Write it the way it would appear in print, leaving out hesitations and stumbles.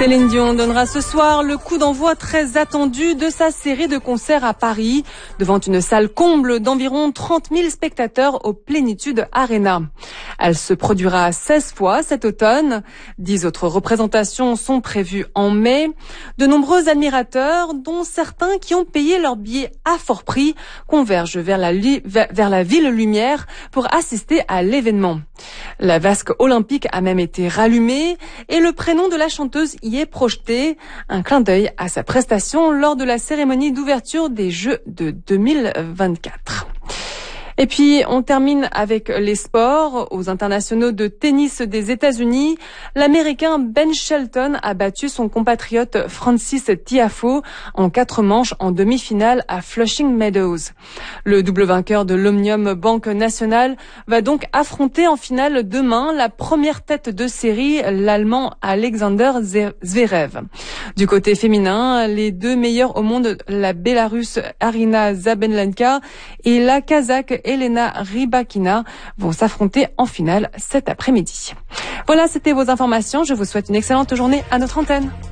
Céline Dion donnera ce soir le coup d'envoi très attendu de sa série de concerts à Paris, devant une salle comble d'environ 30 000 spectateurs au Plénitude Arena. Elle se produira 16 fois cet automne. 10 autres représentations sont prévues en mai. De nombreux admirateurs, dont certains qui ont payé leur billet à fort prix, convergent vers la Ville Lumière pour assister à l'événement. La vasque olympique a même été rallumée et le prénom de la chanteuse y est projeté. Un clin d'œil à sa prestation lors de la cérémonie d'ouverture des Jeux de 2024. Et puis, on termine avec les sports. Aux internationaux de tennis des États-Unis, l'Américain Ben Shelton a battu son compatriote Francis Tiafoe en 4 manches en demi-finale à Flushing Meadows. Le double vainqueur de l'Omnium Banque Nationale va donc affronter en finale demain la première tête de série, l'Allemand Alexander Zverev. Du côté féminin, les 2 meilleurs au monde, la Bélarusse Aryna Sabalenka et la Kazakh Elena Rybakina, vont s'affronter en finale cet après-midi. Voilà, c'était vos informations. Je vous souhaite une excellente journée à notre antenne.